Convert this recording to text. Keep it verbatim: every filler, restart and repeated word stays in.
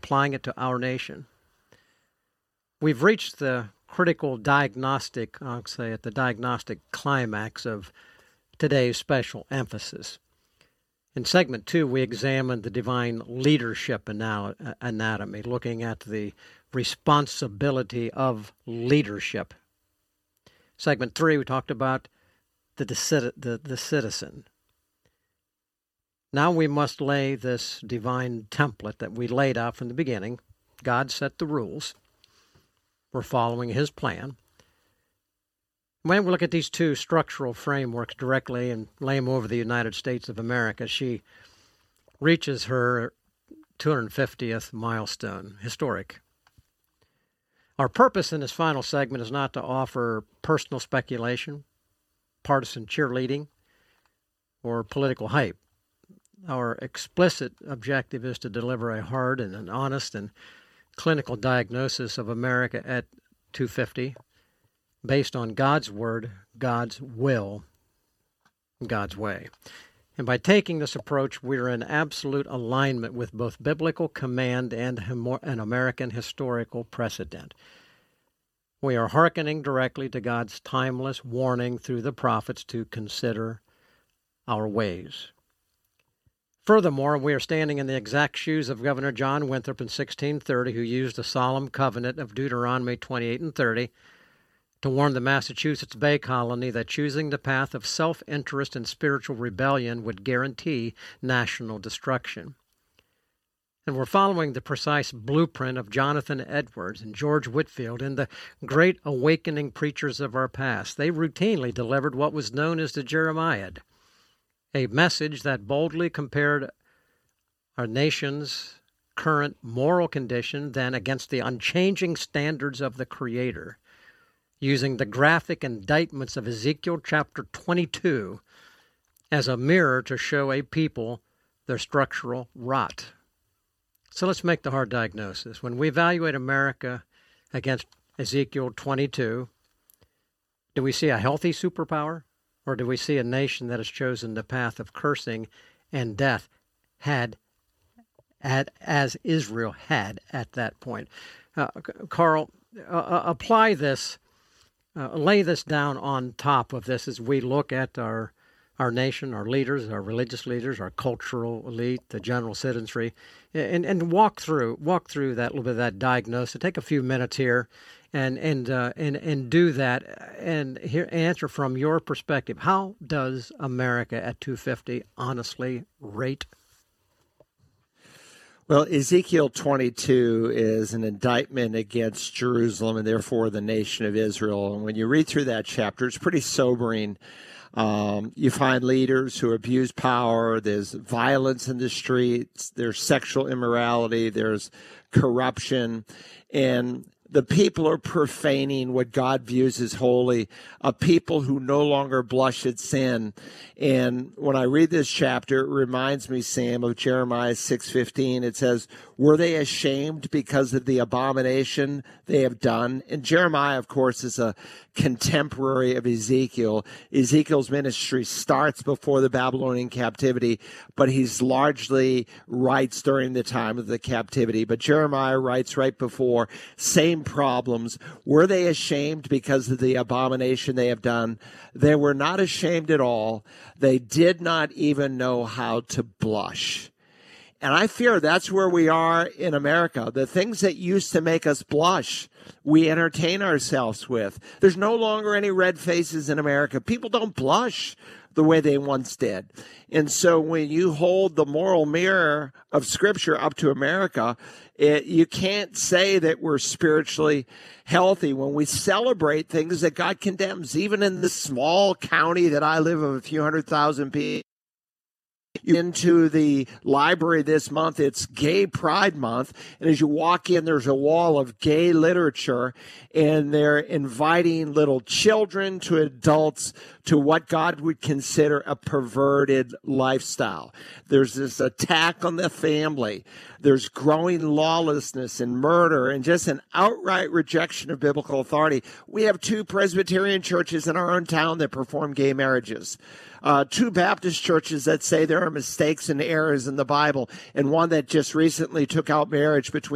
applying it to our nation. We've reached the critical diagnostic, I'll say it, the diagnostic climax of today's special emphasis. In segment two, we examined the divine leadership anatomy, looking at the responsibility of leadership. Segment three, we talked about the, the, the citizen. Now we must lay this divine template that we laid out from the beginning. God set the rules. We're following His plan. When we look at these two structural frameworks directly and lay them over the United States of America, she reaches her two hundred fiftieth milestone, historic. Our purpose in this final segment is not to offer personal speculation, partisan cheerleading, or political hype. Our explicit objective is to deliver a hard and an honest and clinical diagnosis of America at two fifty, based on God's Word, God's will, God's way. And by taking this approach, we are in absolute alignment with both biblical command and an American historical precedent. We are hearkening directly to God's timeless warning through the prophets to consider our ways. Furthermore, we are standing in the exact shoes of Governor John Winthrop in sixteen thirty, who used the solemn covenant of Deuteronomy twenty-eight and thirty to warn the Massachusetts Bay Colony that choosing the path of self-interest and spiritual rebellion would guarantee national destruction. And we're following the precise blueprint of Jonathan Edwards and George Whitefield and the great awakening preachers of our past. They routinely delivered what was known as the Jeremiad, a message that boldly compared our nation's current moral condition then against the unchanging standards of the Creator, using the graphic indictments of Ezekiel chapter twenty-two as a mirror to show a people their structural rot. So let's make the hard diagnosis. When we evaluate America against Ezekiel twenty-two, do we see a healthy superpower? Or do we see a nation that has chosen the path of cursing and death had, had as Israel had at that point? Uh, Carl, uh, apply this, uh, lay this down on top of this as we look at our our nation, our leaders, our religious leaders, our cultural elite, the general citizenry, and, and walk through walk through that little bit of that diagnosis. Take a few minutes here and and uh, and and do that and here answer from your perspective. How does America at two fifty honestly rate? Well, Ezekiel twenty-two is an indictment against Jerusalem and therefore the nation of Israel. And when you read through that chapter, it's pretty sobering. Um, you find leaders who abuse power. There's violence in the streets. There's sexual immorality. There's corruption. And the people are profaning what God views as holy, a people who no longer blush at sin. And when I read this chapter, it reminds me, Sam, of Jeremiah six fifteen. It says, were they ashamed because of the abomination they have done? And Jeremiah, of course, is a contemporary of Ezekiel. Ezekiel's ministry starts before the Babylonian captivity, but he's largely writes during the time of the captivity. But Jeremiah writes right before, same problems. Were they ashamed because of the abomination they have done? They were not ashamed at all. They did not even know how to blush. And I fear that's where we are in America. The things that used to make us blush, we entertain ourselves with. There's no longer any red faces in America. People don't blush the way they once did. And so when you hold the moral mirror of Scripture up to America, it, you can't say that we're spiritually healthy when we celebrate things that God condemns. Even in the small county that I live of a few hundred thousand people, into the library this month, it's Gay Pride Month, and as you walk in, there's a wall of gay literature, and they're inviting little children to adults to what God would consider a perverted lifestyle. There's this attack on the family. There's growing lawlessness and murder and just an outright rejection of biblical authority. We have two Presbyterian churches in our own town that perform gay marriages. Uh, two Baptist churches that say there are mistakes and errors in the Bible, and one that just recently took out marriage between